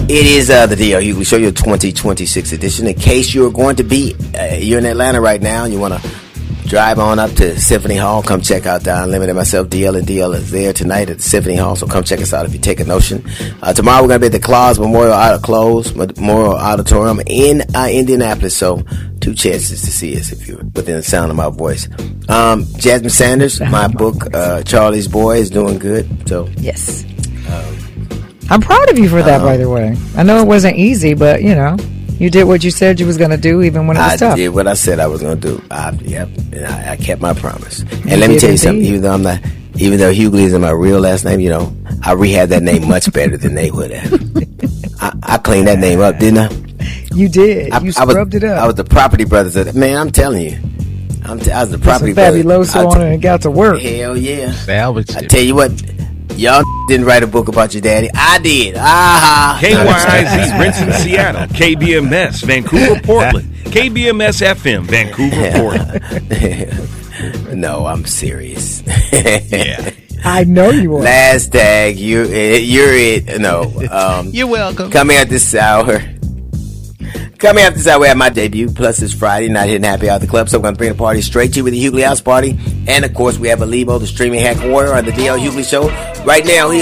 It is the D.L. Hughley Show, your 2026 edition. In case you're going to be, you're in Atlanta right now and you want to drive on up to Symphony Hall, come check out Don Unlimited. Myself, DL, and DL is there tonight at Symphony Hall, so come check us out if you take a notion. Tomorrow we're going to be at the Claus Memorial Auditorium in Indianapolis, so 2 chances to see us if you're within the sound of my voice. Jasmine Sanders, my book, Charlie's Boy, is doing good. So yes. I'm proud of you for that, by the way. I know it wasn't easy, but, you did what you said you was going to do, even when it was tough. I did what I said I was going to do. And I kept my promise. And let me tell you something, even though Hughley isn't my real last name, I rehabbed that name much better than they would have. I cleaned that name up, didn't I? You did. You scrubbed it up. I was the Property Brothers. Man, I'm telling you. I was the Property Brothers. Fabuloso on it and got to work. Hell yeah. Salvaged I tell you what. Y'all didn't write a book about your daddy. I did. KYIZ, Renton, Seattle. KBMS, Vancouver, Portland. KBMS FM, Vancouver, Portland. No, I'm serious. Yeah. I know you are. Last tag, you're it. No. You're welcome. Coming at this hour. We have my debut, plus this Friday night hitting Happy Hour at the Club, so I'm going to bring the party straight to you with the Hughley House Party. And, of course, we have Alibo, the streaming hack warrior on the D.L. Hughley Show. Right now, he